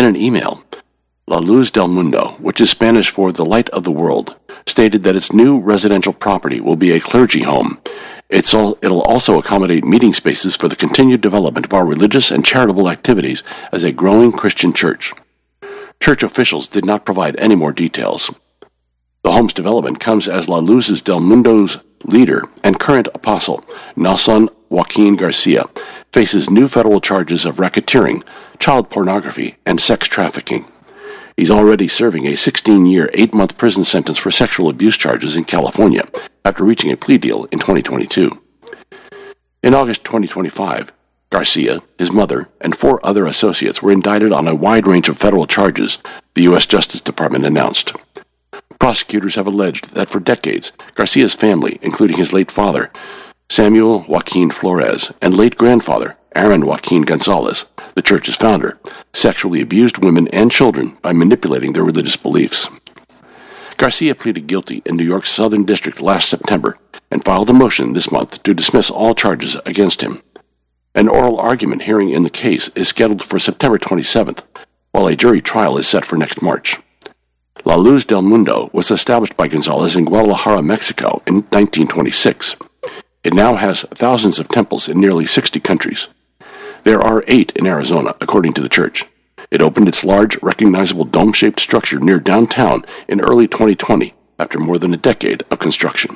In an email, La Luz del Mundo, which is Spanish for the Light of the World, stated that its new residential property will be a clergy home. It'll also accommodate meeting spaces for the continued development of our religious and charitable activities as a growing Christian church. Church officials did not provide any more details. The home's development comes as La Luz del Mundo's leader and current apostle, Nelson Joaquin Garcia, faces new federal charges of racketeering, child pornography, and sex trafficking. He's already serving a 16-year, 8-month prison sentence for sexual abuse charges in California after reaching a plea deal in 2022. In August 2025, Garcia, his mother, and 4 other associates were indicted on a wide range of federal charges, the U.S. Justice Department announced. Prosecutors have alleged that for decades, Garcia's family, including his late father, Samuel Joaquin Flores, and late grandfather, Aaron Joaquin Gonzalez, the church's founder, sexually abused women and children by manipulating their religious beliefs. Garcia pleaded guilty in New York's Southern District last September and filed a motion this month to dismiss all charges against him. An oral argument hearing in the case is scheduled for September 27th, while a jury trial is set for next March. La Luz del Mundo was established by Gonzalez in Guadalajara, Mexico in 1926. It now has thousands of temples in nearly 60 countries. There are 8 in Arizona, according to the church. It opened its large, recognizable dome-shaped structure near downtown in early 2020 after more than a decade of construction.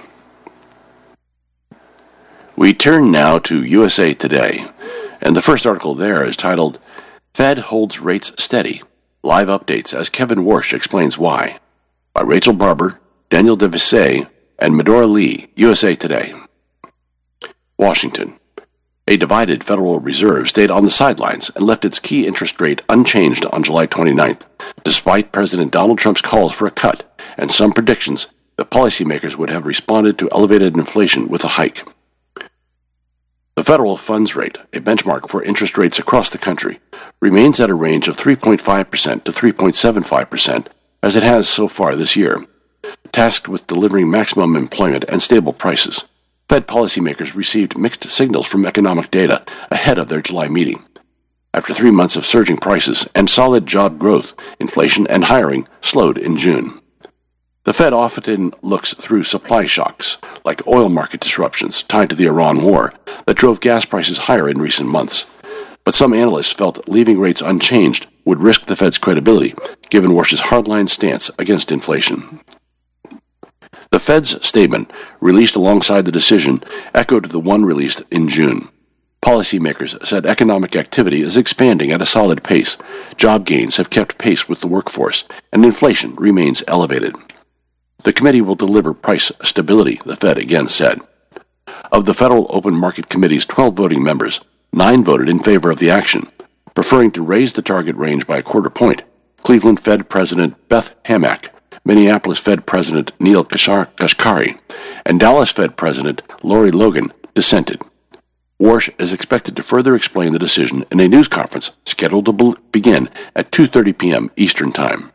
We turn now to USA Today, and the first article there is titled, Fed Holds Rates Steady. Live updates as Kevin Warsh explains why, by Rachel Barber, Daniel DeVisey, and Medora Lee, USA Today. Washington. A divided Federal Reserve stayed on the sidelines and left its key interest rate unchanged on July 29th, despite President Donald Trump's calls for a cut and some predictions that policymakers would have responded to elevated inflation with a hike. The federal funds rate, a benchmark for interest rates across the country, remains at a range of 3.5% to 3.75%, as it has so far this year, tasked with delivering maximum employment and stable prices. Fed policymakers received mixed signals from economic data ahead of their July meeting. After 3 months of surging prices and solid job growth, inflation and hiring slowed in June. The Fed often looks through supply shocks, like oil market disruptions tied to the Iran war, that drove gas prices higher in recent months. But some analysts felt leaving rates unchanged would risk the Fed's credibility, given Warsh's hardline stance against inflation. The Fed's statement, released alongside the decision, echoed the one released in June. Policymakers said economic activity is expanding at a solid pace, job gains have kept pace with the workforce, and inflation remains elevated. The committee will deliver price stability, the Fed again said. Of the Federal Open Market Committee's 12 voting members, 9 voted in favor of the action, preferring to raise the target range by a quarter point. Cleveland Fed President Beth Hammack, Minneapolis Fed President Neil Kashkari, and Dallas Fed President Lori Logan dissented. Warsh is expected to further explain the decision in a news conference scheduled to begin at 2:30 p.m. Eastern Time.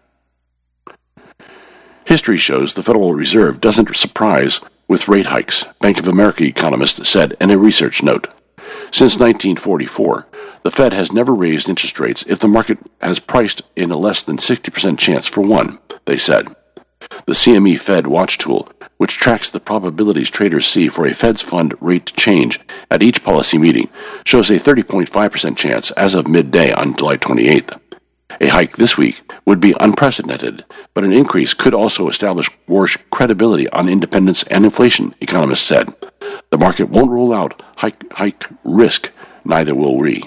History shows the Federal Reserve doesn't surprise with rate hikes, Bank of America economists said in a research note. Since 1944, the Fed has never raised interest rates if the market has priced in a less than 60% chance for one, they said. The CME Fed Watch tool, which tracks the probabilities traders see for a Fed's fund rate change at each policy meeting, shows a 30.5% chance as of midday on July 28th. A hike this week would be unprecedented, but an increase could also establish Warsh credibility on independence and inflation, economists said. The market won't rule out hike risk, neither will we.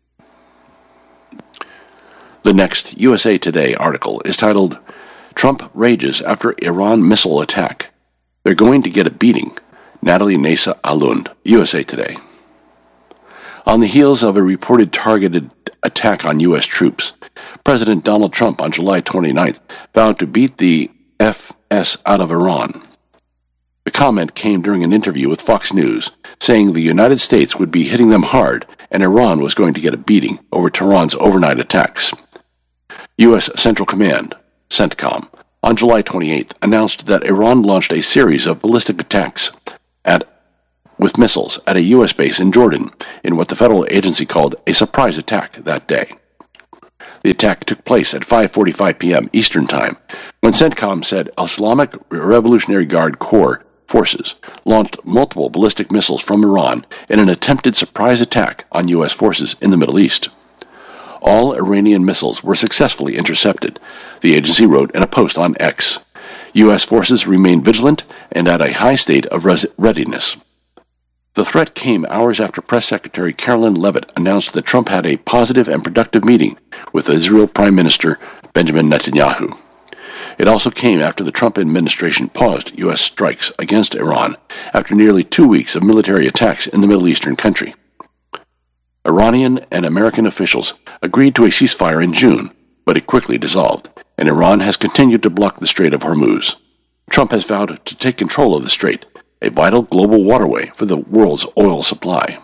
The next USA Today article is titled, Trump rages after Iran missile attack. They're going to get a beating. Natalie Nessa Alund, USA Today. On the heels of a reported targeted attack on U.S. troops, President Donald Trump on July 29th vowed to beat the FS out of Iran. The comment came during an interview with Fox News, saying the United States would be hitting them hard and Iran was going to get a beating over Tehran's overnight attacks. U.S. Central Command, CENTCOM, on July 28th announced that Iran launched a series of ballistic attacks with missiles at a U.S. base in Jordan in what the federal agency called a surprise attack that day. The attack took place at 5:45 p.m. Eastern Time, when CENTCOM said Islamic Revolutionary Guard Corps forces launched multiple ballistic missiles from Iran in an attempted surprise attack on U.S. forces in the Middle East. All Iranian missiles were successfully intercepted, the agency wrote in a post on X. U.S. forces remain vigilant and at a high state of readiness. The threat came hours after Press Secretary Carolyn Leavitt announced that Trump had a positive and productive meeting with Israel Prime Minister Benjamin Netanyahu. It also came after the Trump administration paused U.S. strikes against Iran after nearly 2 weeks of military attacks in the Middle Eastern country. Iranian and American officials agreed to a ceasefire in June, but it quickly dissolved, and Iran has continued to block the Strait of Hormuz. Trump has vowed to take control of the strait, a vital global waterway for the world's oil supply.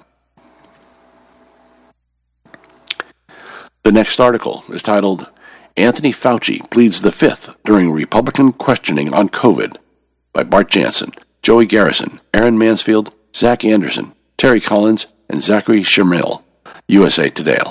The next article is titled, Anthony Fauci Pleads the Fifth During Republican Questioning on COVID, by Bart Jansen, Joey Garrison, Aaron Mansfield, Zach Anderson, Terry Collins, and Zachary Shermill, USA Today.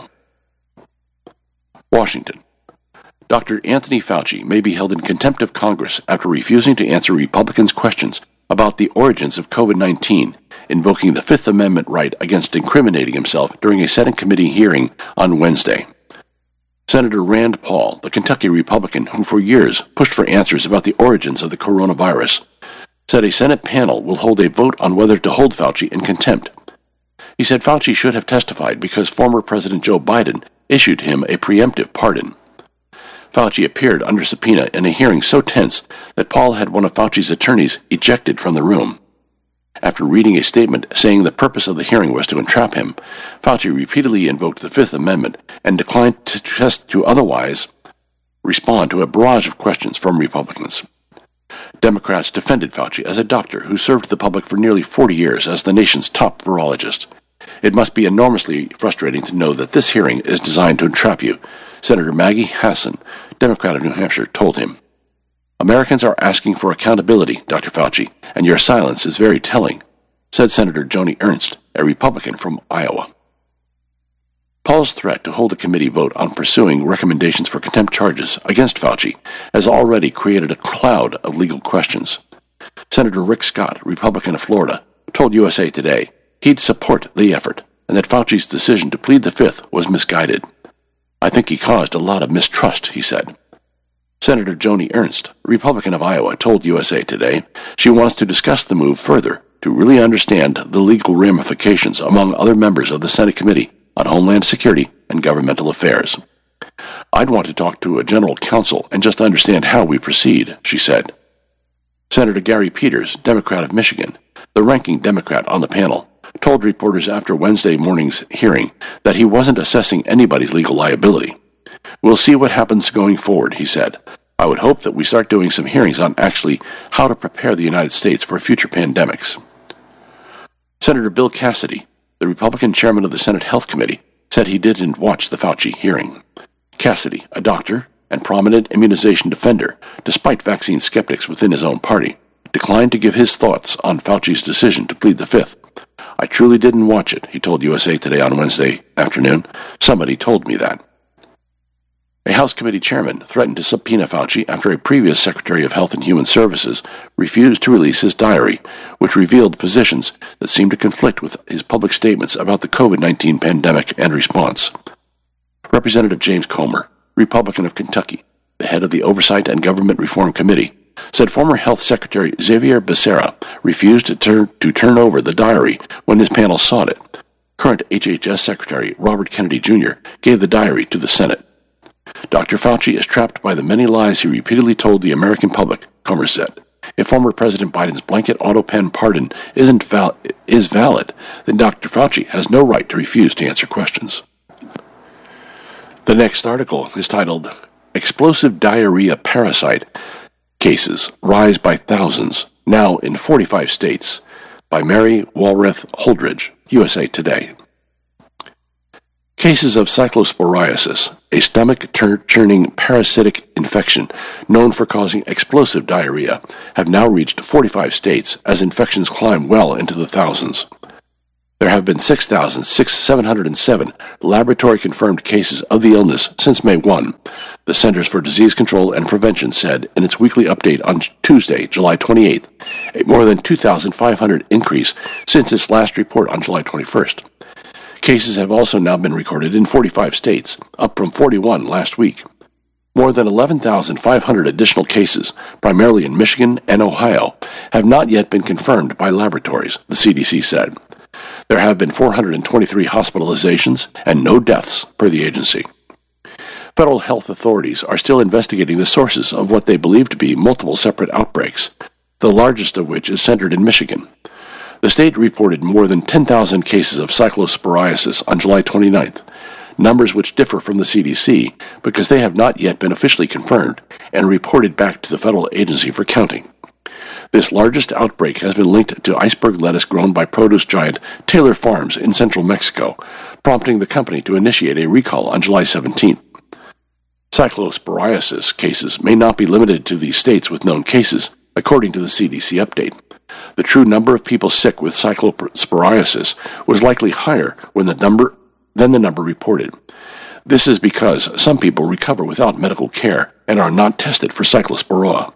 Washington. Dr. Anthony Fauci may be held in contempt of Congress after refusing to answer Republicans' questions about the origins of COVID-19, invoking the Fifth Amendment right against incriminating himself during a Senate committee hearing on Wednesday. Senator Rand Paul, the Kentucky Republican who for years pushed for answers about the origins of the coronavirus, said a Senate panel will hold a vote on whether to hold Fauci in contempt. He said Fauci should have testified because former President Joe Biden issued him a preemptive pardon. Fauci appeared under subpoena in a hearing so tense that Paul had one of Fauci's attorneys ejected from the room. After reading a statement saying the purpose of the hearing was to entrap him, Fauci repeatedly invoked the Fifth Amendment and declined to otherwise respond to a barrage of questions from Republicans. Democrats defended Fauci as a doctor who served the public for nearly 40 years as the nation's top virologist. It must be enormously frustrating to know that this hearing is designed to entrap you, Senator Maggie Hassan, Democrat of New Hampshire, told him. Americans are asking for accountability, Dr. Fauci, and your silence is very telling, said Senator Joni Ernst, a Republican from Iowa. Paul's threat to hold a committee vote on pursuing recommendations for contempt charges against Fauci has already created a cloud of legal questions. Senator Rick Scott, Republican of Florida, told USA Today he'd support the effort and that Fauci's decision to plead the Fifth was misguided. I think he caused a lot of mistrust, he said. Senator Joni Ernst, Republican of Iowa, told USA Today she wants to discuss the move further to really understand the legal ramifications among other members of the Senate Committee on Homeland Security and Governmental Affairs. I'd want to talk to a general counsel and just understand how we proceed, she said. Senator Gary Peters, Democrat of Michigan, the ranking Democrat on the panel, told reporters after Wednesday morning's hearing that he wasn't assessing anybody's legal liability. We'll see what happens going forward, he said. I would hope that we start doing some hearings on actually how to prepare the United States for future pandemics. Senator Bill Cassidy, the Republican chairman of the Senate Health Committee, said he didn't watch the Fauci hearing. Cassidy, a doctor and prominent immunization defender, despite vaccine skeptics within his own party, declined to give his thoughts on Fauci's decision to plead the Fifth. I truly didn't watch it, he told USA Today on Wednesday afternoon. Somebody told me that. A House committee chairman threatened to subpoena Fauci after a previous Secretary of Health and Human Services refused to release his diary, which revealed positions that seemed to conflict with his public statements about the COVID-19 pandemic and response. Representative James Comer, Republican of Kentucky, the head of the Oversight and Government Reform Committee, said former Health Secretary Xavier Becerra refused to turn over the diary when his panel sought it. Current HHS Secretary Robert Kennedy Jr. gave the diary to the Senate. Dr. Fauci is trapped by the many lies he repeatedly told the American public, Comer said. If former President Biden's blanket auto-pen pardon is valid, then Dr. Fauci has no right to refuse to answer questions. The next article is titled, Explosive Diarrhea Parasite Cases Rise by Thousands, Now in 45 States, by Mary Walrath Holdridge, USA Today. Cases of cyclosporiasis, a stomach-churning parasitic infection known for causing explosive diarrhea, have now reached 45 states as infections climb well into the thousands. There have been 6,707 laboratory-confirmed cases of the illness since May 1, the Centers for Disease Control and Prevention said in its weekly update on Tuesday, July 28th, a more than 2,500 increase since its last report on July 21st. Cases have also now been recorded in 45 states, up from 41 last week. More than 11,500 additional cases, primarily in Michigan and Ohio, have not yet been confirmed by laboratories, the CDC said. There have been 423 hospitalizations and no deaths per the agency. Federal health authorities are still investigating the sources of what they believe to be multiple separate outbreaks, the largest of which is centered in Michigan. The state reported more than 10,000 cases of cyclosporiasis on July 29th, numbers which differ from the CDC because they have not yet been officially confirmed and reported back to the federal agency for counting. This largest outbreak has been linked to iceberg lettuce grown by produce giant Taylor Farms in central Mexico, prompting the company to initiate a recall on July 17th. Cyclosporiasis cases may not be limited to these states with known cases, according to the CDC update. The true number of people sick with cyclosporiasis was likely higher than the number reported. This is because some people recover without medical care and are not tested for cyclospora.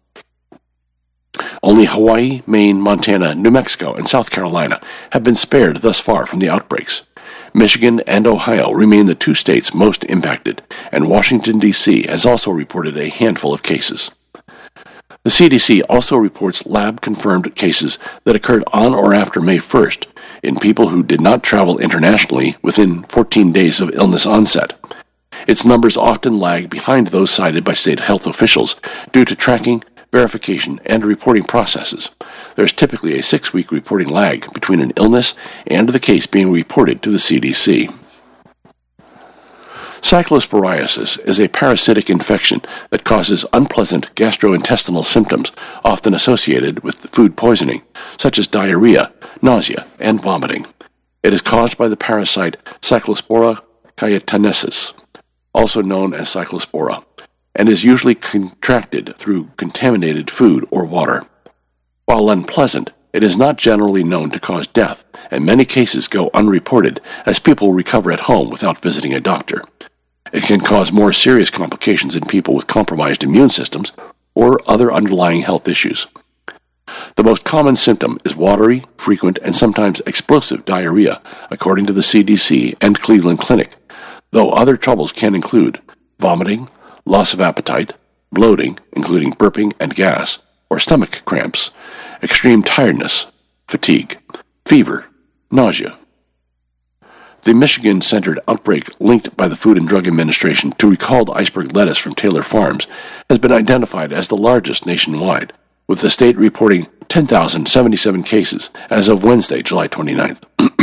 Only Hawaii, Maine, Montana, New Mexico, and South Carolina have been spared thus far from the outbreaks. Michigan and Ohio remain the two states most impacted, and Washington, D.C. has also reported a handful of cases. The CDC also reports lab-confirmed cases that occurred on or after May 1st in people who did not travel internationally within 14 days of illness onset. Its numbers often lag behind those cited by state health officials due to tracking, verification, and reporting processes. There's typically a 6-week reporting lag between an illness and the case being reported to the CDC. Cyclosporiasis is a parasitic infection that causes unpleasant gastrointestinal symptoms often associated with food poisoning, such as diarrhea, nausea, and vomiting. It is caused by the parasite Cyclospora cayetanensis, also known as cyclospora, and is usually contracted through contaminated food or water. While unpleasant, it is not generally known to cause death, and many cases go unreported as people recover at home without visiting a doctor. It can cause more serious complications in people with compromised immune systems or other underlying health issues. The most common symptom is watery, frequent, and sometimes explosive diarrhea, according to the CDC and Cleveland Clinic, though other troubles can include vomiting, loss of appetite, bloating, including burping and gas, or stomach cramps, extreme tiredness, fatigue, fever, nausea. The Michigan-centered outbreak linked by the Food and Drug Administration to recalled iceberg lettuce from Taylor Farms has been identified as the largest nationwide, with the state reporting 10,077 cases as of Wednesday, July 29th.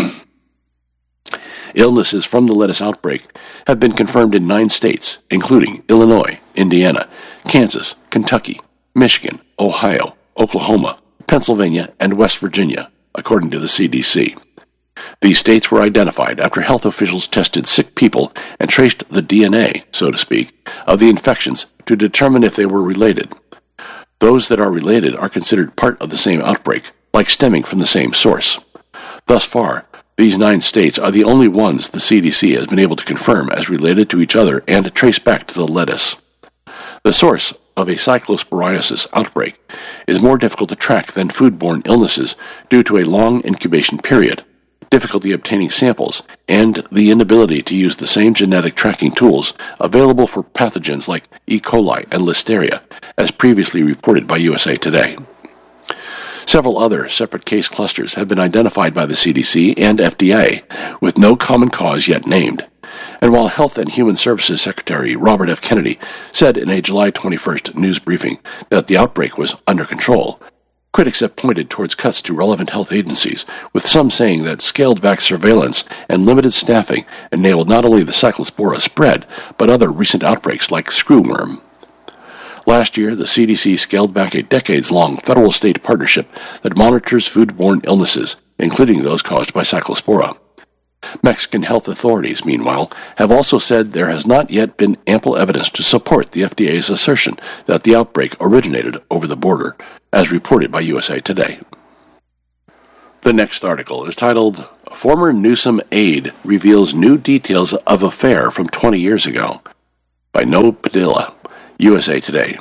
Illnesses from the lettuce outbreak have been confirmed in 9 states, including Illinois, Indiana, Kansas, Kentucky, Michigan, Ohio, Oklahoma, Pennsylvania, and West Virginia, according to the CDC. These states were identified after health officials tested sick people and traced the DNA, so to speak, of the infections to determine if they were related. Those that are related are considered part of the same outbreak, like stemming from the same source. Thus far, these 9 states are the only ones the CDC has been able to confirm as related to each other and trace back to the lettuce. The source of a cyclosporiasis outbreak is more difficult to track than foodborne illnesses due to a long incubation period, difficulty obtaining samples, and the inability to use the same genetic tracking tools available for pathogens like E. coli and Listeria, as previously reported by USA Today. Several other separate case clusters have been identified by the CDC and FDA, with no common cause yet named. And while Health and Human Services Secretary Robert F. Kennedy said in a July 21st news briefing that the outbreak was under control, critics have pointed towards cuts to relevant health agencies, with some saying that scaled-back surveillance and limited staffing enabled not only the cyclospora spread, but other recent outbreaks like screwworm. Last year, the CDC scaled back a decades-long federal-state partnership that monitors foodborne illnesses, including those caused by cyclospora. Mexican health authorities, meanwhile, have also said there has not yet been ample evidence to support the FDA's assertion that the outbreak originated over the border, as reported by USA Today. The next article is titled, Former Newsom aide reveals new details of affair from 20 years ago. By Noah Padilla, USA Today.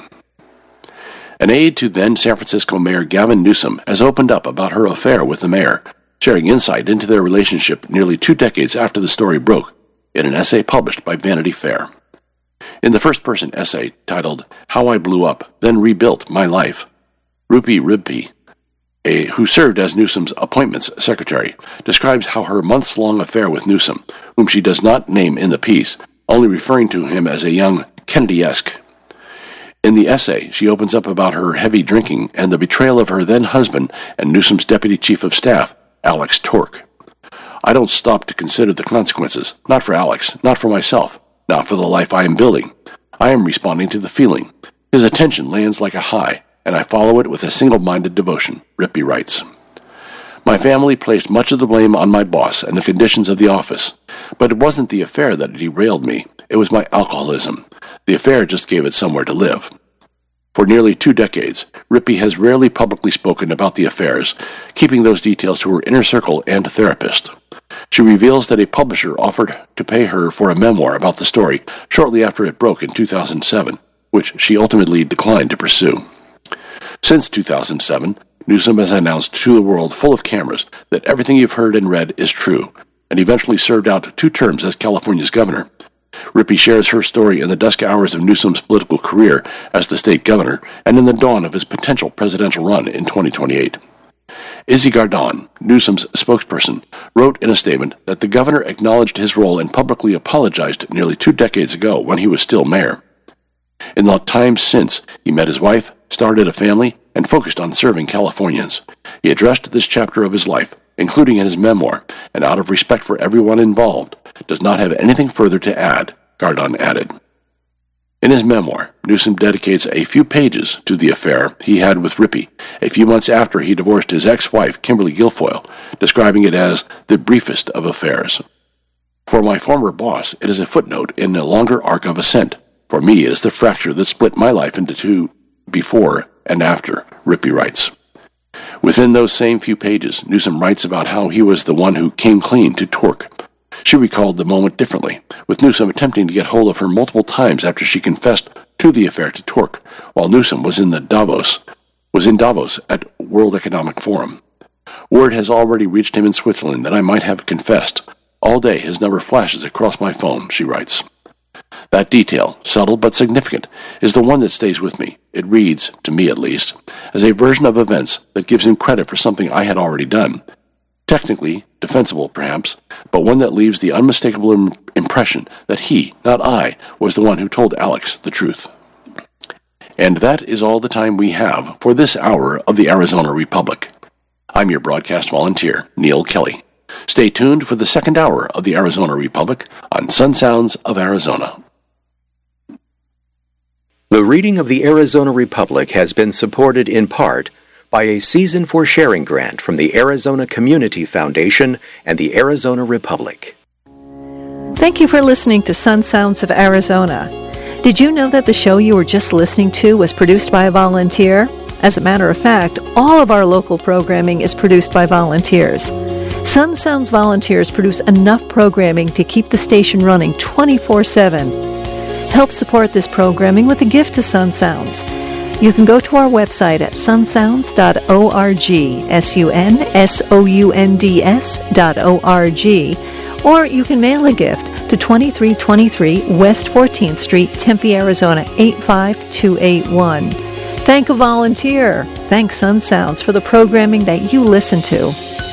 An aide to then San Francisco Mayor Gavin Newsom has opened up about her affair with the mayor, sharing insight into their relationship nearly 2 decades after the story broke in an essay published by Vanity Fair. In the first-person essay titled How I Blew Up, Then Rebuilt My Life, Rupi Ribpi, who served as Newsom's appointments secretary, describes how her months-long affair with Newsom, whom she does not name in the piece, only referring to him as a young Kennedy-esque. In the essay, she opens up about her heavy drinking and the betrayal of her then-husband and Newsom's deputy chief of staff, Alex Tork. I don't stop to consider the consequences, not for Alex, not for myself, not for the life I am building. I am responding to the feeling. His attention lands like a high, and I follow it with a single-minded devotion, Rippi writes. My family placed much of the blame on my boss and the conditions of the office, but it wasn't the affair that derailed me. It was my alcoholism. The affair just gave it somewhere to live. For nearly 2 decades, Rippi has rarely publicly spoken about the affairs, keeping those details to her inner circle and therapist. She reveals that a publisher offered to pay her for a memoir about the story shortly after it broke in 2007, which she ultimately declined to pursue. Since 2007, Newsom has announced to the world full of cameras that everything you've heard and read is true, and eventually served out 2 terms as California's governor. Rippi shares her story in the dusk hours of Newsom's political career as the state governor and in the dawn of his potential presidential run in 2028. Izzy Gardon, Newsom's spokesperson, wrote in a statement that the governor acknowledged his role and publicly apologized nearly 2 decades ago when he was still mayor. In the time since, he met his wife, started a family, and focused on serving Californians. He addressed this chapter of his life, including in his memoir, and out of respect for everyone involved, does not have anything further to add, Gardon added. In his memoir, Newsom dedicates a few pages to the affair he had with Rippi a few months after he divorced his ex-wife, Kimberly Guilfoyle, describing it as the briefest of affairs. For my former boss, it is a footnote in a longer arc of ascent. For me, it is the fracture that split my life into 2 before and after, Rippi writes. Within those same few pages, Newsom writes about how he was the one who came clean to Tork. She recalled the moment differently, with Newsom attempting to get hold of her multiple times after she confessed to the affair to Tork, while Newsom was in Davos at World Economic Forum. Word has already reached him in Switzerland that I might have confessed. All day his number flashes across my phone, she writes. That detail, subtle but significant, is the one that stays with me. It reads, to me at least, as a version of events that gives him credit for something I had already done. Technically, defensible perhaps, but one that leaves the unmistakable impression that he, not I, was the one who told Alex the truth. And that is all the time we have for this hour of the Arizona Republic. I'm your broadcast volunteer, Neil Kelly. Stay tuned for the second hour of the Arizona Republic on Sun Sounds of Arizona. The reading of the Arizona Republic has been supported in part by a Season for Sharing grant from the Arizona Community Foundation and the Arizona Republic. Thank you for listening to Sun Sounds of Arizona. Did you know that the show you were just listening to was produced by a volunteer? As a matter of fact, all of our local programming is produced by volunteers. Sun Sounds volunteers produce enough programming to keep the station running 24/7. Help support this programming with a gift to Sun Sounds. You can go to our website at sunsounds.org, sunsounds.org, or you can mail a gift to 2323 West 14th Street, Tempe, Arizona 85281. Thank a volunteer. Thank Sun Sounds for the programming that you listen to.